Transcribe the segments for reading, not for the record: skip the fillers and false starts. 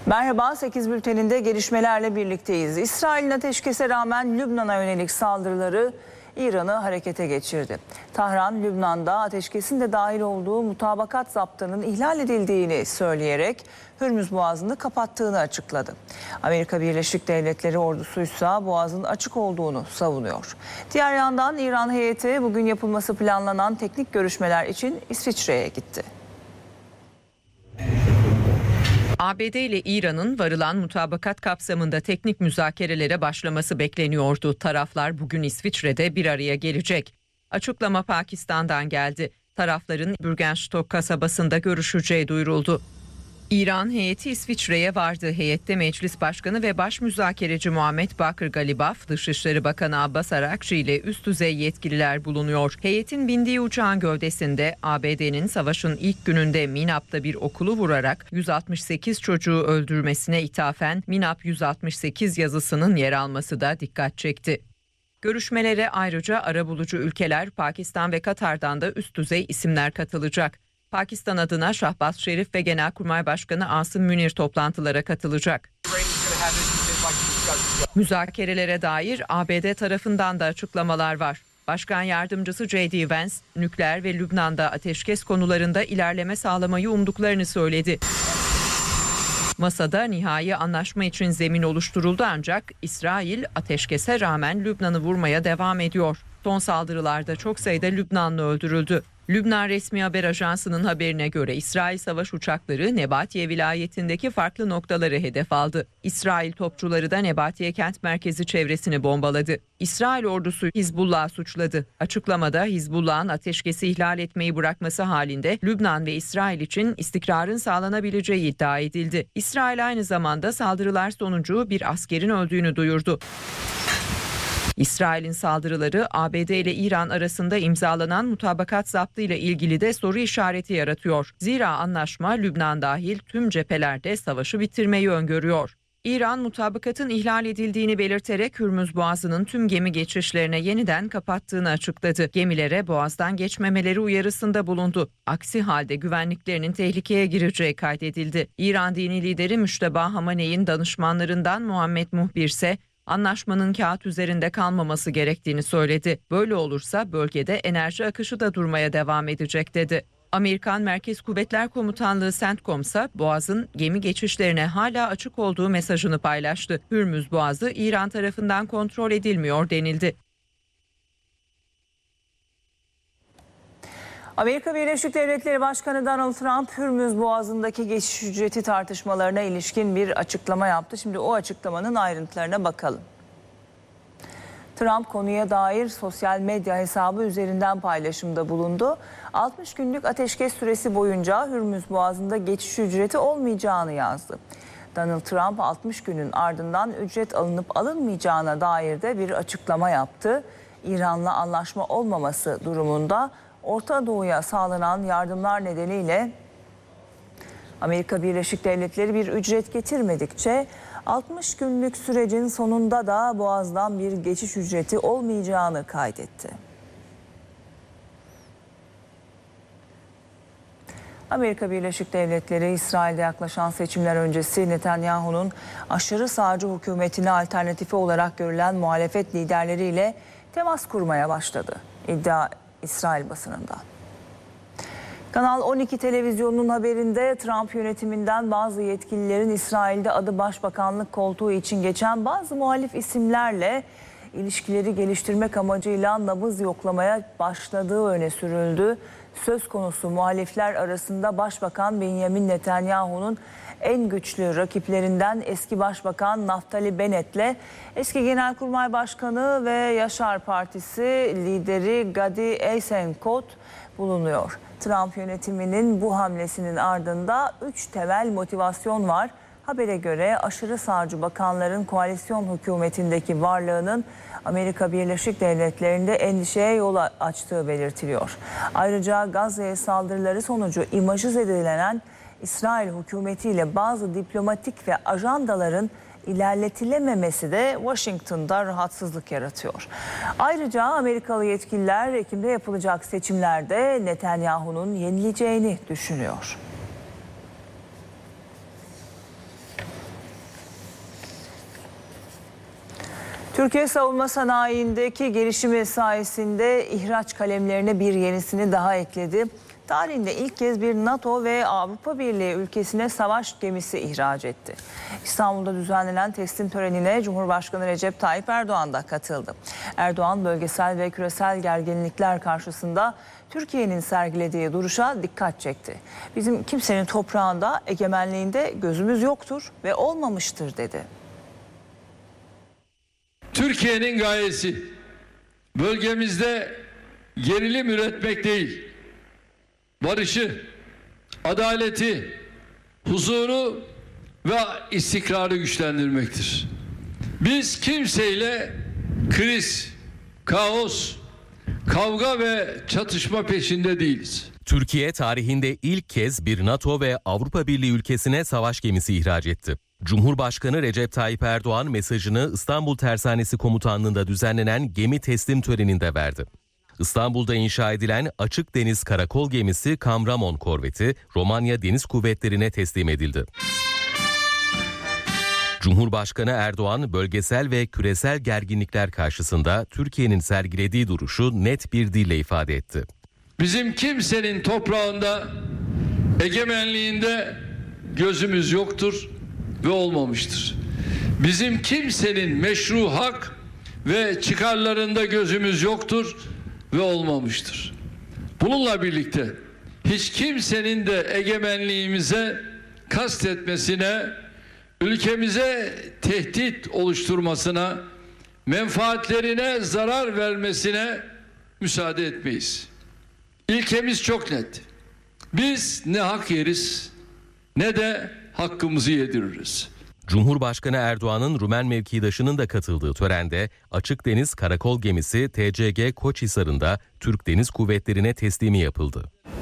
Merhaba, 8 bülteninde gelişmelerle birlikteyiz. İsrail'in ateşkese rağmen Lübnan'a yönelik saldırıları İran'ı harekete geçirdi. Tahran, Lübnan'da ateşkesin de dahil olduğu mutabakat zaptının ihlal edildiğini söyleyerek Hürmüz Boğazı'nı kapattığını açıkladı. Amerika Birleşik Devletleri ordusuysa boğazın açık olduğunu savunuyor. Diğer yandan İran heyeti bugün yapılması planlanan teknik görüşmeler için İsviçre'ye gitti. ABD ile İran'ın varılan mutabakat kapsamında teknik müzakerelere başlaması bekleniyordu. Taraflar bugün İsviçre'de bir araya gelecek. Açıklama Pakistan'dan geldi. Tarafların Bürgenstock kasabasında görüşeceği duyuruldu. İran heyeti İsviçre'ye vardı. Heyette Meclis Başkanı ve Baş Müzakereci Muhammed Bakır Galibaf, Dışişleri Bakanı Abbas Arakçı ile üst düzey yetkililer bulunuyor. Heyetin bindiği uçağın gövdesinde ABD'nin savaşın ilk gününde Minab'da bir okulu vurarak 168 çocuğu öldürmesine ithafen Minab 168 yazısının yer alması da dikkat çekti. Görüşmelere ayrıca arabulucu ülkeler Pakistan ve Katar'dan da üst düzey isimler katılacak. Pakistan adına Şahbaz Şerif ve Genelkurmay Başkanı Asım Münir toplantılara katılacak. Müzakerelere dair ABD tarafından da açıklamalar var. Başkan Yardımcısı J.D. Vance, nükleer ve Lübnan'da ateşkes konularında ilerleme sağlamayı umduklarını söyledi. Masada nihai anlaşma için zemin oluşturuldu ancak İsrail ateşkese rağmen Lübnan'ı vurmaya devam ediyor. Son saldırılarda çok sayıda Lübnanlı öldürüldü. Lübnan Resmi Haber Ajansı'nın haberine göre İsrail savaş uçakları Nebatiye vilayetindeki farklı noktaları hedef aldı. İsrail topçuları da Nebatiye kent merkezi çevresini bombaladı. İsrail ordusu Hizbullah'ı suçladı. Açıklamada Hizbullah'ın ateşkesi ihlal etmeyi bırakması halinde Lübnan ve İsrail için istikrarın sağlanabileceği iddia edildi. İsrail aynı zamanda saldırılar sonucu bir askerin öldüğünü duyurdu. İsrail'in saldırıları ABD ile İran arasında imzalanan mutabakat zaptı ile ilgili de soru işareti yaratıyor. Zira anlaşma Lübnan dahil tüm cephelerde savaşı bitirmeyi öngörüyor. İran mutabakatın ihlal edildiğini belirterek Hürmüz Boğazı'nın tüm gemi geçişlerine yeniden kapattığını açıkladı. Gemilere boğazdan geçmemeleri uyarısında bulundu. Aksi halde güvenliklerinin tehlikeye gireceği kaydedildi. İran dini lideri Müşteba Hamaney'in danışmanlarından Muhammed Muhbir ise anlaşmanın kağıt üzerinde kalmaması gerektiğini söyledi. Böyle olursa bölgede enerji akışı da durmaya devam edecek dedi. Amerikan Merkez Kuvvetler Komutanlığı CENTCOM ise Boğaz'ın gemi geçişlerine hala açık olduğu mesajını paylaştı. Hürmüz Boğazı İran tarafından kontrol edilmiyor denildi. Amerika Birleşik Devletleri Başkanı Donald Trump, Hürmüz Boğazı'ndaki geçiş ücreti tartışmalarına ilişkin bir açıklama yaptı. Şimdi o açıklamanın ayrıntılarına bakalım. Trump konuya dair sosyal medya hesabı üzerinden paylaşımda bulundu. 60 günlük ateşkes süresi boyunca Hürmüz Boğazı'nda geçiş ücreti olmayacağını yazdı. Donald Trump 60 günün ardından ücret alınıp alınmayacağına dair de bir açıklama yaptı. İran'la anlaşma olmaması durumunda Orta Doğu'ya sağlanan yardımlar nedeniyle Amerika Birleşik Devletleri bir ücret getirmedikçe 60 günlük sürecin sonunda da Boğaz'dan bir geçiş ücreti olmayacağını kaydetti. Amerika Birleşik Devletleri, İsrail'de yaklaşan seçimler öncesi Netanyahu'nun aşırı sağcı hükümetine alternatifi olarak görülen muhalefet liderleriyle temas kurmaya başladı. İddia İsrail basınında. Kanal 12 televizyonunun haberinde Trump yönetiminden bazı yetkililerin İsrail'de adı başbakanlık koltuğu için geçen bazı muhalif isimlerle ilişkileri geliştirmek amacıyla nabız yoklamaya başladığı öne sürüldü. Söz konusu muhalifler arasında Başbakan Benjamin Netanyahu'nun en güçlü rakiplerinden eski Başbakan Naftali Bennett'le eski Genelkurmay Başkanı ve Yaşar Partisi lideri Gadi Eisenkot bulunuyor. Trump yönetiminin bu hamlesinin ardında 3 temel motivasyon var. Habere göre aşırı sağcı bakanların koalisyon hükümetindeki varlığının Amerika Birleşik Devletleri'nde endişeye yol açtığı belirtiliyor. Ayrıca Gazze'ye saldırıları sonucu imajı zedelenen İsrail hükümetiyle bazı diplomatik ve ajandaların ilerletilememesi de Washington'da rahatsızlık yaratıyor. Ayrıca Amerikalı yetkililer Ekim'de yapılacak seçimlerde Netanyahu'nun yenileceğini düşünüyor. Türkiye savunma sanayindeki gelişimi sayesinde ihraç kalemlerine bir yenisini daha ekledi. Tarihinde ilk kez bir NATO ve Avrupa Birliği ülkesine savaş gemisi ihraç etti. İstanbul'da düzenlenen teslim törenine Cumhurbaşkanı Recep Tayyip Erdoğan da katıldı. Erdoğan bölgesel ve küresel gerginlikler karşısında Türkiye'nin sergilediği duruşa dikkat çekti. Bizim kimsenin toprağında, egemenliğinde gözümüz yoktur ve olmamıştır dedi. Türkiye'nin gayesi bölgemizde gerilim üretmek değil, barışı, adaleti, huzuru ve istikrarı güçlendirmektir. Biz kimseyle kriz, kaos, kavga ve çatışma peşinde değiliz. Türkiye tarihinde ilk kez bir NATO ve Avrupa Birliği ülkesine savaş gemisi ihraç etti. Cumhurbaşkanı Recep Tayyip Erdoğan mesajını İstanbul Tersanesi Komutanlığı'nda düzenlenen gemi teslim töreninde verdi. İstanbul'da inşa edilen açık deniz karakol gemisi Kamramon korveti Romanya Deniz Kuvvetleri'ne teslim edildi. Cumhurbaşkanı Erdoğan bölgesel ve küresel gerginlikler karşısında Türkiye'nin sergilediği duruşu net bir dille ifade etti. Bizim kimsenin toprağında, egemenliğinde gözümüz yoktur ve olmamıştır. Bizim kimsenin meşru hak ve çıkarlarında gözümüz yoktur ve olmamıştır. Bununla birlikte hiç kimsenin de egemenliğimize kastetmesine, ülkemize tehdit oluşturmasına, menfaatlerine zarar vermesine müsaade etmeyiz. İlkemiz çok net. Biz ne hak yeriz ne de hakkımızı yediririz. Cumhurbaşkanı Erdoğan'ın Rumen mevkidaşının da katıldığı törende açık deniz karakol gemisi TCG Koçhisar'ında Türk Deniz Kuvvetleri'ne teslimi yapıldı.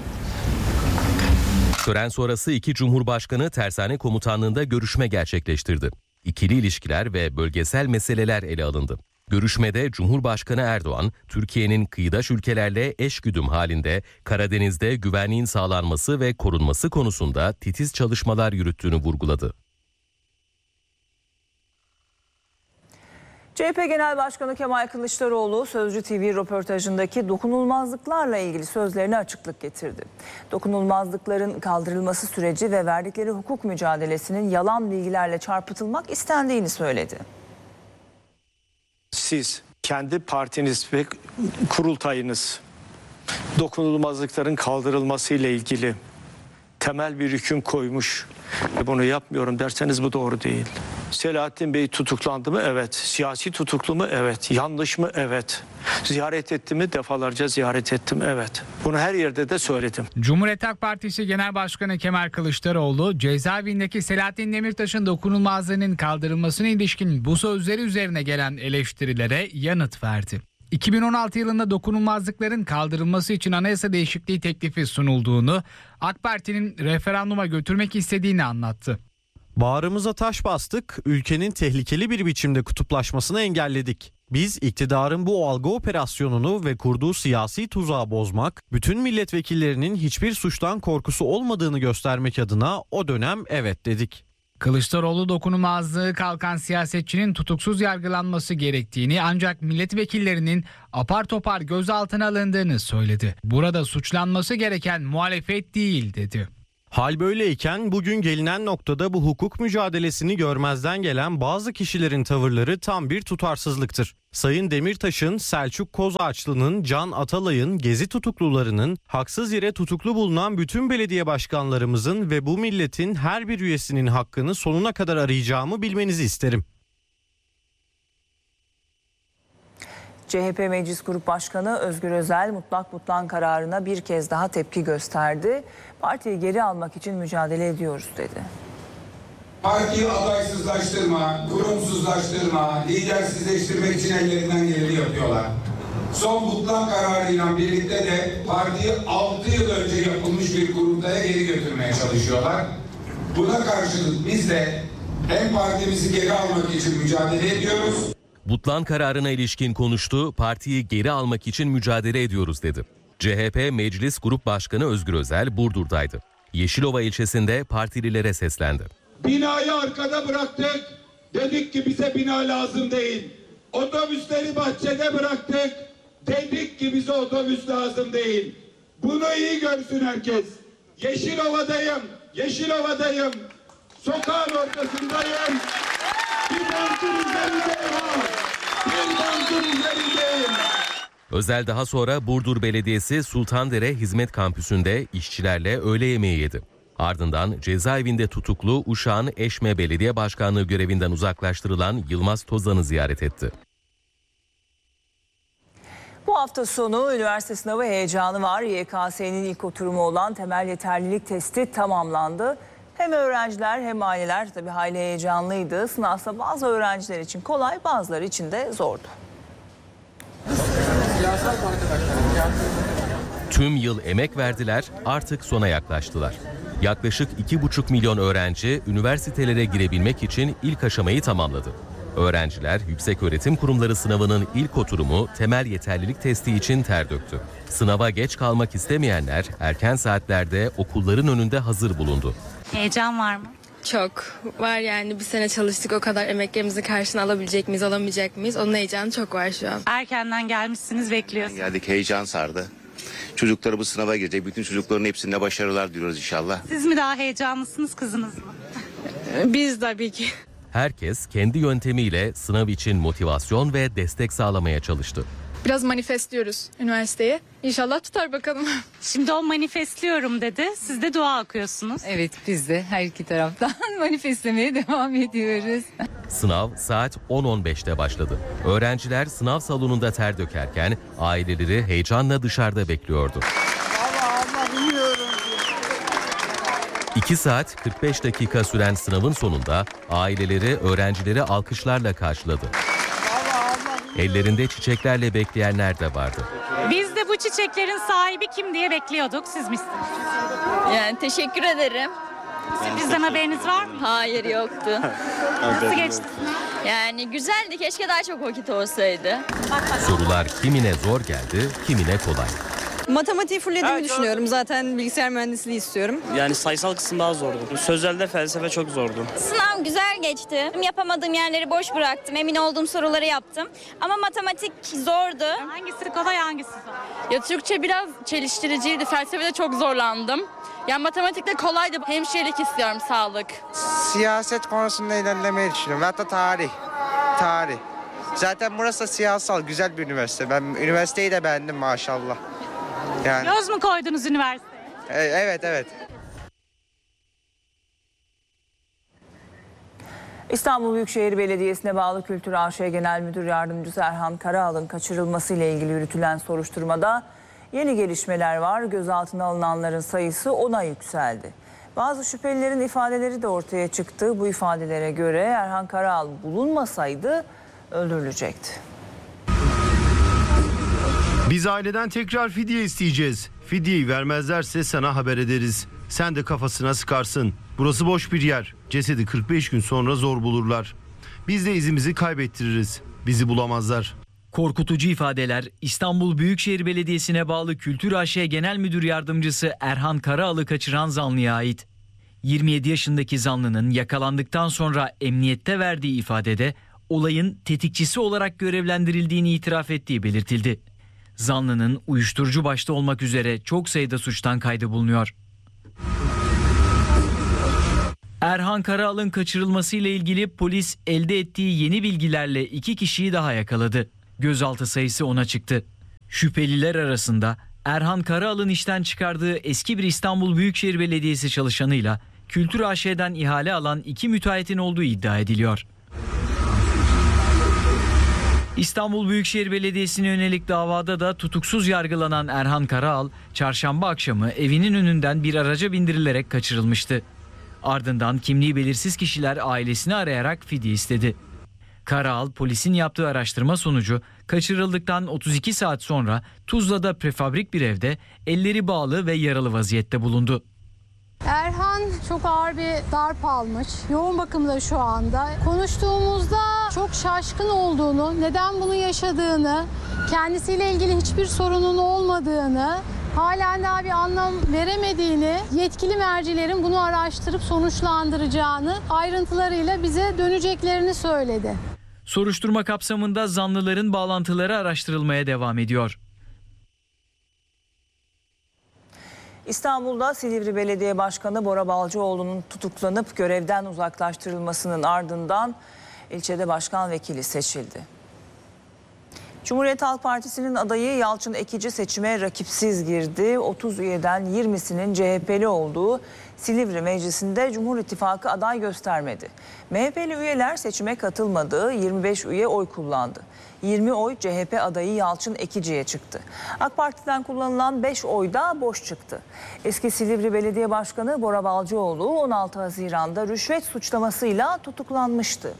Tören sonrası iki Cumhurbaşkanı Tersane Komutanlığı'nda görüşme gerçekleştirdi. İkili ilişkiler ve bölgesel meseleler ele alındı. Görüşmede Cumhurbaşkanı Erdoğan, Türkiye'nin kıyıdaş ülkelerle eşgüdüm halinde Karadeniz'de güvenliğin sağlanması ve korunması konusunda titiz çalışmalar yürüttüğünü vurguladı. CHP Genel Başkanı Kemal Kılıçdaroğlu Sözcü TV röportajındaki dokunulmazlıklarla ilgili sözlerine açıklık getirdi. Dokunulmazlıkların kaldırılması süreci ve verdikleri hukuk mücadelesinin yalan bilgilerle çarpıtılmak istendiğini söyledi. Siz, kendi partiniz ve kurultayınız dokunulmazlıkların kaldırılması ile ilgili temel bir hüküm koymuş. Bunu yapmıyorum derseniz bu doğru değil. Selahattin Bey tutuklandı mı? Evet. Siyasi tutuklu mu? Evet. Yanlış mı? Evet. Ziyaret etti mi? Defalarca ziyaret ettim. Evet. Bunu her yerde de söyledim. Cumhuriyet Halk Partisi Genel Başkanı Kemal Kılıçdaroğlu, cezaevindeki Selahattin Demirtaş'ın dokunulmazlığının kaldırılmasına ilişkin bu sözleri üzerine gelen eleştirilere yanıt verdi. 2016 yılında dokunulmazlıkların kaldırılması için anayasa değişikliği teklifi sunulduğunu, AK Parti'nin referanduma götürmek istediğini anlattı. Bağrımıza taş bastık, ülkenin tehlikeli bir biçimde kutuplaşmasını engelledik. Biz iktidarın bu algı operasyonunu ve kurduğu siyasi tuzağı bozmak, bütün milletvekillerinin hiçbir suçtan korkusu olmadığını göstermek adına o dönem evet dedik. Kılıçdaroğlu dokunulmazlığı kalkan siyasetçinin tutuksuz yargılanması gerektiğini ancak milletvekillerinin apar topar gözaltına alındığını söyledi. Burada suçlanması gereken muhalefet değil dedi. Hal böyleyken bugün gelinen noktada bu hukuk mücadelesini görmezden gelen bazı kişilerin tavırları tam bir tutarsızlıktır. Sayın Demirtaş'ın, Selçuk Kozağaçlı'nın, Can Atalay'ın, Gezi tutuklularının, haksız yere tutuklu bulunan bütün belediye başkanlarımızın ve bu milletin her bir üyesinin hakkını sonuna kadar arayacağımı bilmenizi isterim. CHP Meclis Grup Başkanı Özgür Özel mutlak kararına bir kez daha tepki gösterdi. Partiyi geri almak için mücadele ediyoruz dedi. Partiyi adaysızlaştırma, kurumsuzlaştırma, lidersizleştirmek için ellerinden geleni yapıyorlar. Son mutlak kararıyla birlikte de partiyi 6 yıl önce yapılmış bir kurultaya geri götürmeye çalışıyorlar. Buna karşılık biz de hem partimizi geri almak için mücadele ediyoruz. Butlan kararına ilişkin konuştu, partiyi geri almak için mücadele ediyoruz dedi. CHP Meclis Grup Başkanı Özgür Özel Burdur'daydı. Yeşilova ilçesinde partililere seslendi. Binayı arkada bıraktık. Dedik ki bize bina lazım değil. Otobüsleri bahçede bıraktık. Dedik ki bize otobüs lazım değil. Bunu iyi görsün herkes. Yeşilova'dayım. Sokağın ortasındayım. Bir bankın üzerindeyim. Özel daha sonra Burdur Belediyesi Sultandere Hizmet Kampüsü'nde işçilerle öğle yemeği yedi. Ardından cezaevinde tutuklu Uşak'ın Eşme Belediye Başkanlığı görevinden uzaklaştırılan Yılmaz Tozan'ı ziyaret etti. Bu hafta sonu üniversite sınavı heyecanı var. YKS'nin ilk oturumu olan temel yeterlilik testi tamamlandı. Hem öğrenciler hem aileler tabii hayli heyecanlıydı. Sınavsa bazı öğrenciler için kolay, bazıları için de zordu. Tüm yıl emek verdiler, artık sona yaklaştılar. Yaklaşık 2,5 milyon öğrenci üniversitelere girebilmek için ilk aşamayı tamamladı. Öğrenciler Yükseköğretim Kurumları sınavının ilk oturumu temel yeterlilik testi için ter döktü. Sınava geç kalmak istemeyenler erken saatlerde okulların önünde hazır bulundu. Heyecan var mı? Çok var yani, bir sene çalıştık, o kadar emeklerimizi karşına alabilecek miyiz, alamayacak mıyız? Onun heyecanı çok var şu an. Erkenden gelmişsiniz, bekliyorsunuz. Geldik, heyecan sardı. Çocukları bu sınava girecek. Bütün çocukların hepsine başarılar diliyoruz inşallah. Siz mi daha heyecanlısınız, kızınız mı? Biz tabii ki. Herkes kendi yöntemiyle sınav için motivasyon ve destek sağlamaya çalıştı. Biraz manifestliyoruz üniversiteye. İnşallah tutar bakalım. Şimdi o manifestliyorum dedi. Siz de dua okuyorsunuz. Evet, biz de her iki taraftan manifestlemeye devam ediyoruz. Sınav saat 10.15'te başladı. Öğrenciler sınav salonunda ter dökerken aileleri heyecanla dışarıda bekliyordu. 2 saat 45 dakika süren sınavın sonunda aileleri öğrencileri alkışlarla karşıladı. Ellerinde çiçeklerle bekleyenler de vardı. Biz de bu çiçeklerin sahibi kim diye bekliyorduk. Siz misiniz? Yani teşekkür ederim. Bizden haberiniz var mı? Hayır, yoktu. Nasıl geçti? Yani güzeldi, keşke daha çok vakit olsaydı. Sorular kimine zor geldi, kimine kolay. Matematiği fullediğimi düşünüyorum. Zaten bilgisayar mühendisliği istiyorum. Yani sayısal kısım daha zordu. Sözelde felsefe çok zordu. Sınav güzel geçti. Yapamadığım yerleri boş bıraktım. Emin olduğum soruları yaptım. Ama matematik zordu. Hangisi kolay, hangisi zor? Ya Türkçe biraz çeliştiriciydi. Felsefede çok zorlandım. Yani matematikte kolaydı. Hemşirelik istiyorum, sağlık. Siyaset konusunda ilerlemeyi düşünüyorum. Hatta tarih. Zaten burası siyasal, güzel bir üniversite. Ben üniversiteyi de beğendim maşallah. Yani. Göz mü koydunuz üniversiteye? Evet. İstanbul Büyükşehir Belediyesi'ne bağlı Kültür AŞ Genel Müdür Yardımcısı Erhan Karaal'ın kaçırılmasıyla ilgili yürütülen soruşturmada yeni gelişmeler var. Gözaltına alınanların sayısı 10'a yükseldi. Bazı şüphelilerin ifadeleri de ortaya çıktı. Bu ifadelere göre Erhan Karaal bulunmasaydı öldürülecekti. Biz aileden tekrar fidye isteyeceğiz. Fidyeyi vermezlerse sana haber ederiz. Sen de kafasına sıkarsın. Burası boş bir yer. Cesedi 45 gün sonra zor bulurlar. Biz de izimizi kaybettiririz. Bizi bulamazlar. Korkutucu ifadeler İstanbul Büyükşehir Belediyesi'ne bağlı Kültür AŞ Genel Müdür Yardımcısı Erhan Karaal'ı kaçıran zanlıya ait. 27 yaşındaki zanlının yakalandıktan sonra emniyette verdiği ifadede olayın tetikçisi olarak görevlendirildiğini itiraf ettiği belirtildi. Zanlının uyuşturucu başta olmak üzere çok sayıda suçtan kaydı bulunuyor. Erhan Karaal'ın kaçırılmasıyla ilgili polis elde ettiği yeni bilgilerle 2 kişiyi daha yakaladı. Gözaltı sayısı 10'a çıktı. Şüpheliler arasında Erhan Karaal'ın işten çıkardığı eski bir İstanbul Büyükşehir Belediyesi çalışanıyla Kültür AŞ'den ihale alan 2 müteahhitin olduğu iddia ediliyor. İstanbul Büyükşehir Belediyesi'ne yönelik davada da tutuksuz yargılanan Erhan Karaal, çarşamba akşamı evinin önünden bir araca bindirilerek kaçırılmıştı. Ardından kimliği belirsiz kişiler ailesini arayarak fidye istedi. Karaal, polisin yaptığı araştırma sonucu kaçırıldıktan 32 saat sonra Tuzla'da prefabrik bir evde elleri bağlı ve yaralı vaziyette bulundu. Erhan çok ağır bir darp almış. Yoğun bakımda şu anda. Konuştuğumuzda çok şaşkın olduğunu, neden bunu yaşadığını, kendisiyle ilgili hiçbir sorunun olmadığını, halen daha bir anlam veremediğini, yetkili mercilerin bunu araştırıp sonuçlandıracağını, ayrıntılarıyla bize döneceklerini söyledi. Soruşturma kapsamında zanlıların bağlantıları araştırılmaya devam ediyor. İstanbul'da Silivri Belediye Başkanı Bora Balcıoğlu'nun tutuklanıp görevden uzaklaştırılmasının ardından ilçede başkan vekili seçildi. Cumhuriyet Halk Partisi'nin adayı Yalçın Ekici seçime rakipsiz girdi. 30 üyeden 20'sinin CHP'li olduğu Silivri Meclisi'nde Cumhur İttifakı aday göstermedi. MHP'li üyeler seçime katılmadı, 25 üye oy kullandı. 20 oy CHP adayı Yalçın Ekici'ye çıktı. AK Parti'den kullanılan 5 oy da boş çıktı. Eski Silivri Belediye Başkanı Bora Balcıoğlu 16 Haziran'da rüşvet suçlamasıyla tutuklanmıştı.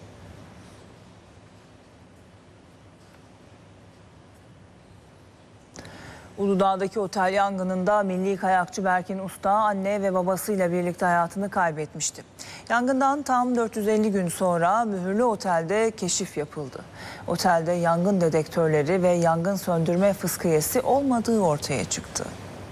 Uludağ'daki otel yangınında milli kayakçı Berkin Usta anne ve babasıyla birlikte hayatını kaybetmişti. Yangından tam 450 gün sonra mühürlü otelde keşif yapıldı. Otelde yangın dedektörleri ve yangın söndürme fıskiyesi olmadığı ortaya çıktı.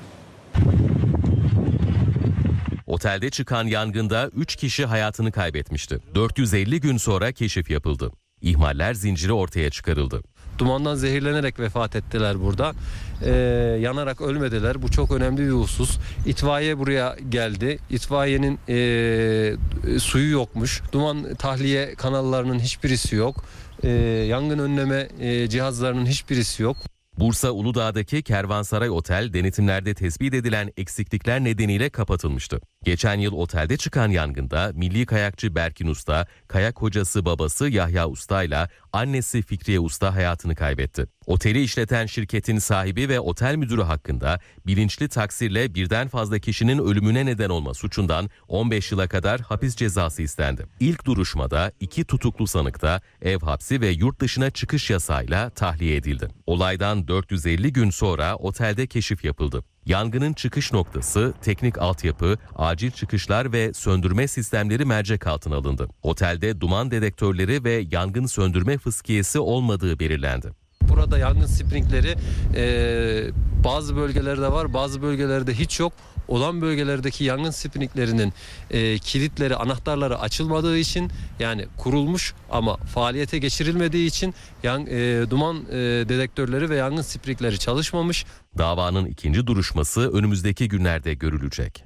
Otelde çıkan yangında 3 kişi hayatını kaybetmişti. 450 gün sonra keşif yapıldı. İhmaller zinciri ortaya çıkarıldı. Dumandan zehirlenerek vefat ettiler burada. Yanarak ölmediler. Bu çok önemli bir husus. İtfaiye buraya geldi. İtfaiyenin suyu yokmuş. Duman tahliye kanallarının hiçbirisi yok. Yangın önleme cihazlarının hiçbirisi yok. Bursa Uludağ'daki Kervansaray Otel denetimlerde tespit edilen eksiklikler nedeniyle kapatılmıştı. Geçen yıl otelde çıkan yangında milli kayakçı Berkin Usta, kayak hocası babası Yahya Usta ile annesi Fikriye Usta hayatını kaybetti. Oteli işleten şirketin sahibi ve otel müdürü hakkında bilinçli taksirle birden fazla kişinin ölümüne neden olma suçundan 15 yıla kadar hapis cezası istendi. İlk duruşmada 2 tutuklu sanık da ev hapsi ve yurt dışına çıkış yasağıyla tahliye edildi. Olaydan 450 gün sonra otelde keşif yapıldı. Yangının çıkış noktası, teknik altyapı, acil çıkışlar ve söndürme sistemleri mercek altına alındı. Otelde duman dedektörleri ve yangın söndürme fıskiyesi olmadığı belirlendi. Burada yangın sprinkleri bazı bölgelerde var, bazı bölgelerde hiç yok. Olan bölgelerdeki yangın sprinklerinin kilitleri, anahtarları açılmadığı için, yani kurulmuş ama faaliyete geçirilmediği için duman dedektörleri ve yangın sprinkleri çalışmamış. Davanın ikinci duruşması önümüzdeki günlerde görülecek.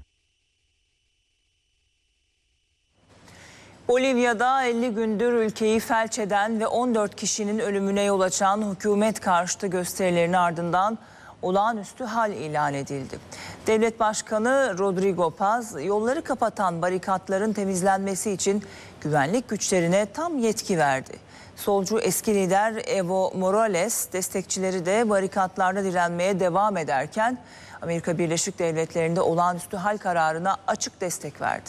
Bolivya'da 50 gündür ülkeyi felç eden ve 14 kişinin ölümüne yol açan hükümet karşıtı gösterilerin ardından olağanüstü hal ilan edildi. Devlet Başkanı Rodrigo Paz, yolları kapatan barikatların temizlenmesi için güvenlik güçlerine tam yetki verdi. Solcu eski lider Evo Morales destekçileri de barikatlarda direnmeye devam ederken Amerika Birleşik Devletleri'nde olağanüstü hal kararına açık destek verdi.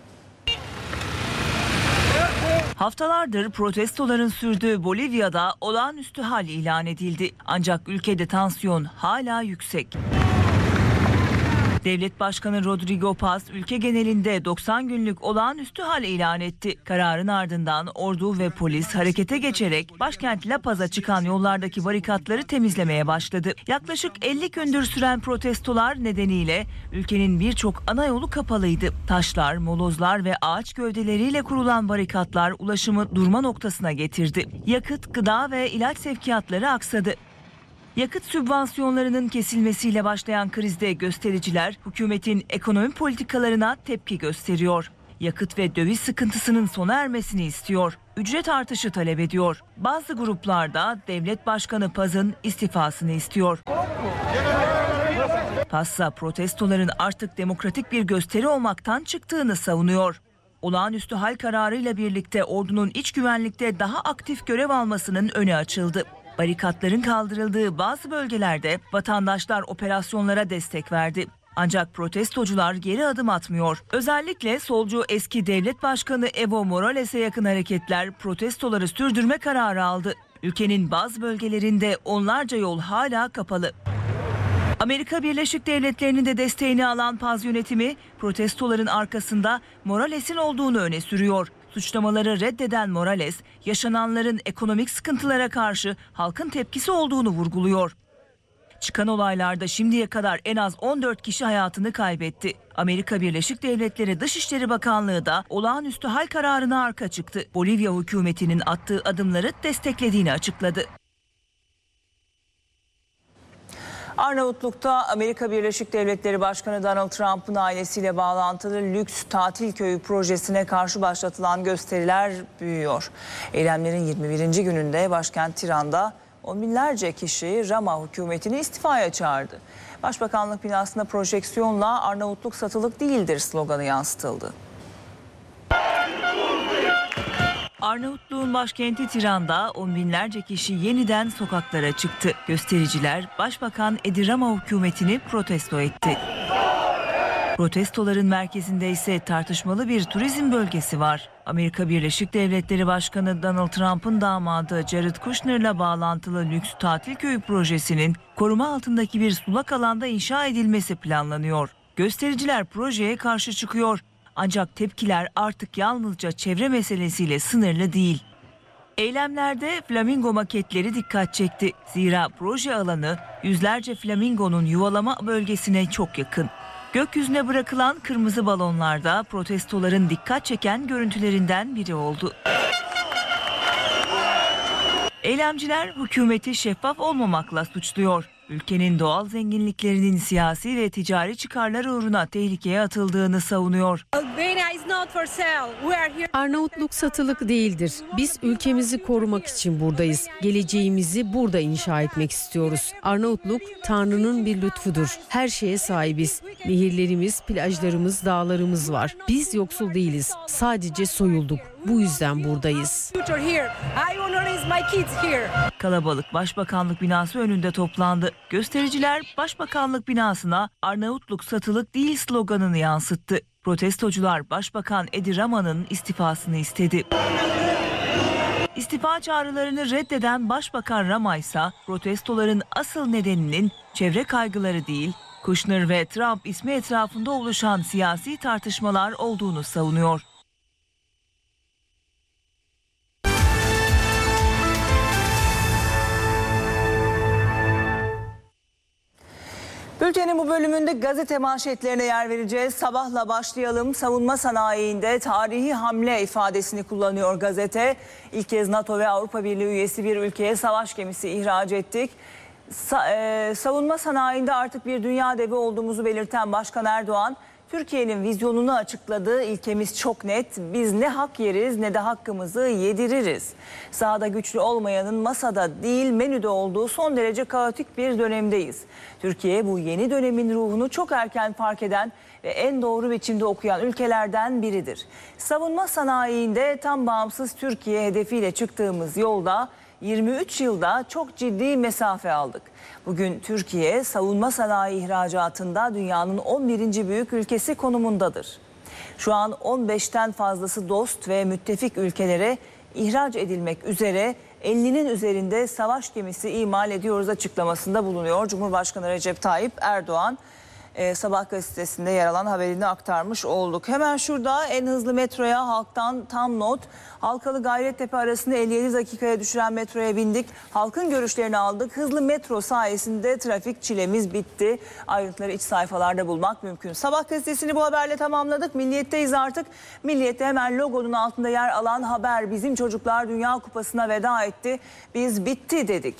Haftalardır protestoların sürdüğü Bolivya'da olağanüstü hal ilan edildi. Ancak ülkede tansiyon hala yüksek. Devlet Başkanı Rodrigo Paz ülke genelinde 90 günlük olağanüstü hal ilan etti. Kararın ardından ordu ve polis harekete geçerek başkent La Paz'a çıkan yollardaki barikatları temizlemeye başladı. Yaklaşık 50 gündür süren protestolar nedeniyle ülkenin birçok ana yolu kapalıydı. Taşlar, molozlar ve ağaç gövdeleriyle kurulan barikatlar ulaşımı durma noktasına getirdi. Yakıt, gıda ve ilaç sevkiyatları aksadı. Yakıt sübvansiyonlarının kesilmesiyle başlayan krizde göstericiler hükümetin ekonomi politikalarına tepki gösteriyor. Yakıt ve döviz sıkıntısının sona ermesini istiyor. Ücret artışı talep ediyor. Bazı gruplarda Devlet Başkanı Paz'ın istifasını istiyor. Pazsa protestoların artık demokratik bir gösteri olmaktan çıktığını savunuyor. Olağanüstü hal kararıyla birlikte ordunun iç güvenlikte daha aktif görev almasının önü açıldı. Barikatların kaldırıldığı bazı bölgelerde vatandaşlar operasyonlara destek verdi. Ancak protestocular geri adım atmıyor. Özellikle solcu eski devlet başkanı Evo Morales'e yakın hareketler protestoları sürdürme kararı aldı. Ülkenin bazı bölgelerinde onlarca yol hala kapalı. Amerika Birleşik Devletleri'nin de desteğini alan Paz yönetimi protestoların arkasında Morales'in olduğunu öne sürüyor. Suçlamaları reddeden Morales, yaşananların ekonomik sıkıntılara karşı halkın tepkisi olduğunu vurguluyor. Çıkan olaylarda şimdiye kadar en az 14 kişi hayatını kaybetti. Amerika Birleşik Devletleri Dışişleri Bakanlığı da olağanüstü hal kararına arka çıktı. Bolivya hükümetinin attığı adımları desteklediğini açıkladı. Arnavutluk'ta Amerika Birleşik Devletleri Başkanı Donald Trump'ın ailesiyle bağlantılı lüks tatil köyü projesine karşı başlatılan gösteriler büyüyor. Eylemlerin 21. gününde başkent Tiran'da on binlerce kişi Rama hükümetini istifaya çağırdı. Başbakanlık binasında projeksiyonla "Arnavutluk satılık değildir" sloganı yansıtıldı. Arnavutluğun başkenti Tiran'da on binlerce kişi yeniden sokaklara çıktı. Göstericiler Başbakan Edi Rama hükümetini protesto etti. Protestoların merkezinde ise tartışmalı bir turizm bölgesi var. Amerika Birleşik Devletleri Başkanı Donald Trump'ın damadı Jared Kushner'la bağlantılı lüks tatil köyü projesinin koruma altındaki bir sulak alanda inşa edilmesi planlanıyor. Göstericiler projeye karşı çıkıyor. Ancak tepkiler artık yalnızca çevre meselesiyle sınırlı değil. Eylemlerde flamingo maketleri dikkat çekti. Zira proje alanı yüzlerce flamingonun yuvalama bölgesine çok yakın. Gökyüzüne bırakılan kırmızı balonlarda protestoların dikkat çeken görüntülerinden biri oldu. Eylemciler hükümeti şeffaf olmamakla suçluyor. Ülkenin doğal zenginliklerinin siyasi ve ticari çıkarlar uğruna tehlikeye atıldığını savunuyor. Arnavutluk satılık değildir. Biz ülkemizi korumak için buradayız. Geleceğimizi burada inşa etmek istiyoruz. Arnavutluk Tanrı'nın bir lütfudur. Her şeye sahibiz. Nehirlerimiz, plajlarımız, dağlarımız var. Biz yoksul değiliz. Sadece soyulduk. Bu yüzden buradayız. Kalabalık Başbakanlık binası önünde toplandı. Göstericiler Başbakanlık binasına "Arnavutluk satılık değil" sloganını yansıttı. Protestocular Başbakan Edi Rama'nın istifasını istedi. İstifa çağrılarını reddeden Başbakan Rama ise protestoların asıl nedeninin çevre kaygıları değil, Kushner ve Trump ismi etrafında oluşan siyasi tartışmalar olduğunu savunuyor. Bültenin bu bölümünde gazete manşetlerine yer vereceğiz. Sabahla başlayalım. Savunma sanayinde tarihi hamle ifadesini kullanıyor gazete. İlk kez NATO ve Avrupa Birliği üyesi bir ülkeye savaş gemisi ihraç ettik. Savunma sanayinde artık bir dünya devi olduğumuzu belirten Başkan Erdoğan, Türkiye'nin vizyonunu açıkladı. İlkemiz çok net. Biz ne hak yeriz ne de hakkımızı yediririz. Sahada güçlü olmayanın masada değil menüde olduğu son derece kaotik bir dönemdeyiz. Türkiye bu yeni dönemin ruhunu çok erken fark eden ve en doğru biçimde okuyan ülkelerden biridir. Savunma sanayinde tam bağımsız Türkiye hedefiyle çıktığımız yolda 23 yılda çok ciddi mesafe aldık. Bugün Türkiye savunma sanayi ihracatında dünyanın 11. büyük ülkesi konumundadır. Şu an 15'ten fazlası dost ve müttefik ülkelere ihraç edilmek üzere 50'nin üzerinde savaş gemisi imal ediyoruz açıklamasında bulunuyor. Cumhurbaşkanı Recep Tayyip Erdoğan Sabah gazetesinde yer alan haberini aktarmış olduk. Hemen şurada en hızlı metroya halktan tam not. Halkalı Gayrettepe arasını 57 dakikaya düşüren metroya bindik. Halkın görüşlerini aldık. Hızlı metro sayesinde trafik çilemiz bitti. Ayrıntıları iç sayfalarda bulmak mümkün. Sabah gazetesini bu haberle tamamladık. Milliyet'teyiz artık. Milliyet'te hemen logonun altında yer alan haber: bizim çocuklar Dünya Kupası'na veda etti. Biz bitti dedik.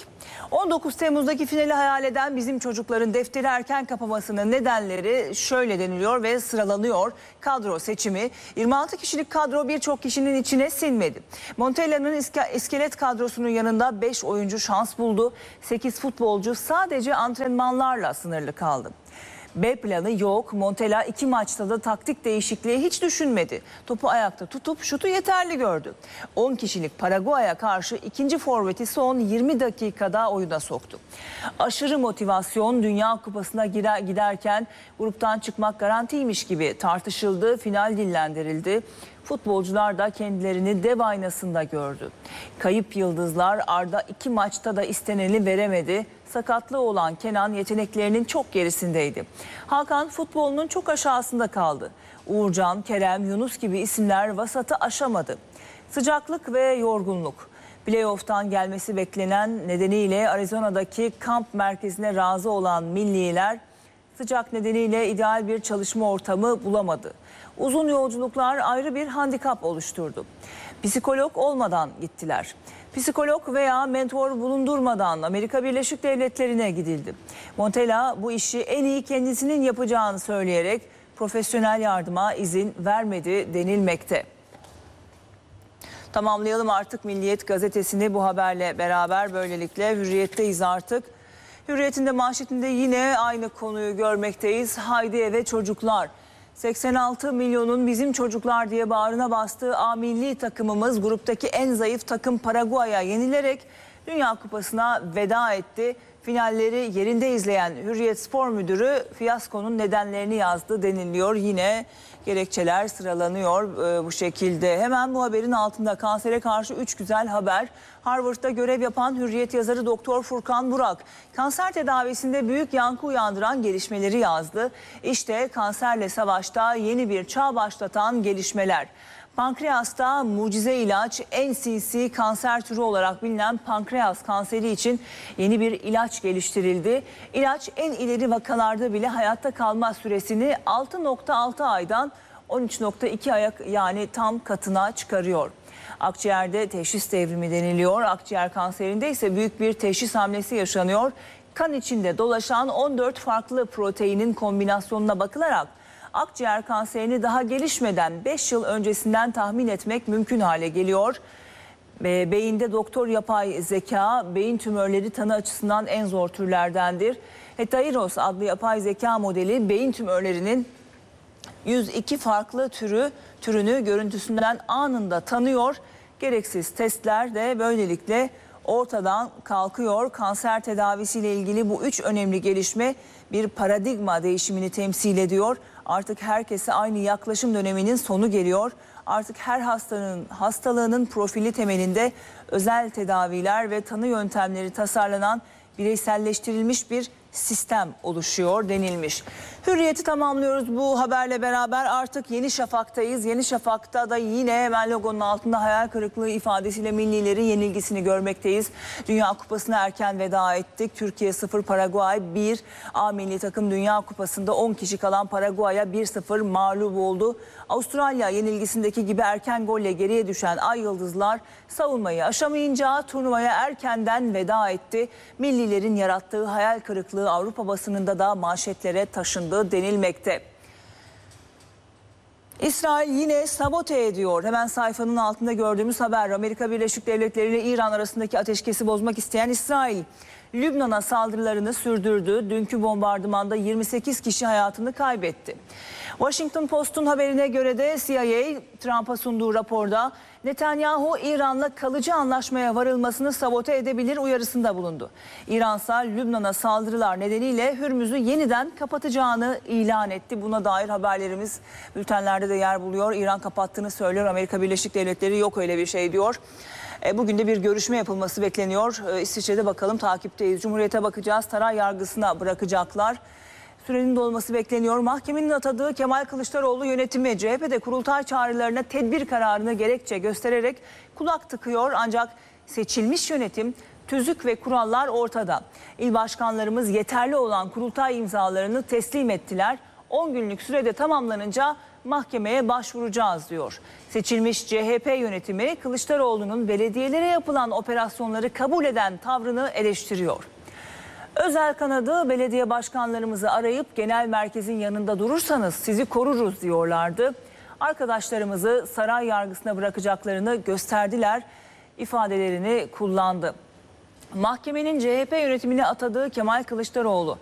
19 Temmuz'daki finali hayal eden bizim çocukların defteri erken kapamasının nedenleri şöyle deniliyor ve sıralanıyor. Kadro seçimi. 26 kişilik kadro birçok kişinin içine sinmedi. Montella'nın iskelet kadrosunun yanında 5 oyuncu şans buldu. 8 futbolcu sadece antrenmanlarla sınırlı kaldı. B planı yok. Montella 2 maçta da taktik değişikliği hiç düşünmedi. Topu ayakta tutup şutu yeterli gördü. 10 kişilik Paraguay'a karşı ikinci forveti son 20 dakikada oyuna soktu. Aşırı motivasyon Dünya Kupası'na giderken gruptan çıkmak garantiymiş gibi tartışıldı. Final dillendirildi. Futbolcular da kendilerini dev aynasında gördü. Kayıp yıldızlar Arda 2 maçta da isteneni veremedi. Sakatlığı olan Kenan yeteneklerinin çok gerisindeydi. Hakan futbolunun çok aşağısında kaldı. Uğurcan, Kerem, Yunus gibi isimler vasatı aşamadı. Sıcaklık ve yorgunluk. Playoff'tan gelmesi beklenen nedeniyle Arizona'daki kamp merkezine razı olan milliler sıcak nedeniyle ideal bir çalışma ortamı bulamadı. Uzun yolculuklar ayrı bir handikap oluşturdu. Psikolog olmadan gittiler. Psikolog veya mentor bulundurmadan Amerika Birleşik Devletleri'ne gidildi. Montella bu işi en iyi kendisinin yapacağını söyleyerek profesyonel yardıma izin vermedi denilmekte. Tamamlayalım artık Milliyet gazetesini bu haberle beraber, böylelikle Hürriyet'teyiz artık. Hürriyet'in de manşetinde yine aynı konuyu görmekteyiz. Haydi eve çocuklar. 86 milyonun bizim çocuklar diye bağrına bastığı A milli takımımız gruptaki en zayıf takım Paraguay'a yenilerek Dünya Kupası'na veda etti. Finalleri yerinde izleyen Hürriyet Spor Müdürü fiyaskonun nedenlerini yazdı deniliyor. Yine gerekçeler sıralanıyor bu şekilde. Hemen bu haberin altında kansere karşı 3 güzel haber. Harvard'da görev yapan Hürriyet yazarı Doktor Furkan Burak kanser tedavisinde büyük yankı uyandıran gelişmeleri yazdı. İşte kanserle savaşta yeni bir çağ başlatan gelişmeler. Pankreasta mucize ilaç, NCC kanser türü olarak bilinen pankreas kanseri için yeni bir ilaç geliştirildi. İlaç en ileri vakalarda bile hayatta kalma süresini 6.6 aydan 13.2 aya, yani tam katına çıkarıyor. Akciğerde teşhis devrimi deniliyor. Akciğer kanserinde ise büyük bir teşhis hamlesi yaşanıyor. Kan içinde dolaşan 14 farklı proteinin kombinasyonuna bakılarak akciğer kanserini daha gelişmeden 5 yıl öncesinden tahmin etmek mümkün hale geliyor. Beyinde doktor yapay zeka, beyin tümörleri tanı açısından en zor türlerdendir. Hetairos adlı yapay zeka modeli beyin tümörlerinin 102 farklı türünü görüntüsünden anında tanıyor. Gereksiz testler de böylelikle ortadan kalkıyor. Kanser tedavisiyle ilgili bu 3 önemli gelişme bir paradigma değişimini temsil ediyor. Artık herkese aynı yaklaşım döneminin sonu geliyor. Artık her hastalığının profili temelinde özel tedaviler ve tanı yöntemleri tasarlanan bireyselleştirilmiş bir sistem oluşuyor denilmiş. Hürriyet'i tamamlıyoruz bu haberle beraber, artık Yeni Şafak'tayız. Yeni Şafak'ta da yine hemen logonun altında hayal kırıklığı ifadesiyle millilerin yenilgisini görmekteyiz. Dünya Kupası'na erken veda ettik. Türkiye 0, Paraguay 1. A milli takım Dünya Kupası'nda 10 kişi kalan Paraguay'a 1-0 mağlup oldu. Avustralya yenilgisindeki gibi erken golle geriye düşen Ay Yıldızlar savunmayı aşamayınca turnuvaya erkenden veda etti. Millilerin yarattığı hayal kırıklığı Avrupa basınında da manşetlere taşındı denilmekte. İsrail yine sabote ediyor. Hemen sayfanın altında gördüğümüz haber. Amerika Birleşik Devletleri ile İran arasındaki ateşkesi bozmak isteyen İsrail, Lübnan'a saldırılarını sürdürdü. Dünkü bombardımanda 28 kişi hayatını kaybetti. Washington Post'un haberine göre de CIA, Trump'a sunduğu raporda Netanyahu İran'la kalıcı anlaşmaya varılmasını sabote edebilir uyarısında bulundu. İransa Lübnan'a saldırılar nedeniyle Hürmüz'ü yeniden kapatacağını ilan etti. Buna dair haberlerimiz bültenlerde de yer buluyor. İran kapattığını söylüyor. Amerika Birleşik Devletleri yok öyle bir şey diyor. Bugün de bir görüşme yapılması bekleniyor. İsviçre'de bakalım, takipteyiz. Cumhuriyet'e bakacağız. Saray yargısına bırakacaklar. Sürenin dolması bekleniyor. Mahkemenin atadığı Kemal Kılıçdaroğlu yönetimi CHP'de kurultay çağrılarına tedbir kararını gerekçe göstererek kulak tıkıyor. Ancak seçilmiş yönetim, tüzük ve kurallar ortada. İl başkanlarımız yeterli olan kurultay imzalarını teslim ettiler. 10 günlük sürede tamamlanınca mahkemeye başvuracağız diyor. Seçilmiş CHP yönetimi Kılıçdaroğlu'nun belediyelere yapılan operasyonları kabul eden tavrını eleştiriyor. Özel kanadı belediye başkanlarımızı arayıp genel merkezin yanında durursanız sizi koruruz diyorlardı. Arkadaşlarımızı saray yargısına bırakacaklarını gösterdiler ifadelerini kullandı. Mahkemenin CHP yönetimine atadığı Kemal Kılıçdaroğlu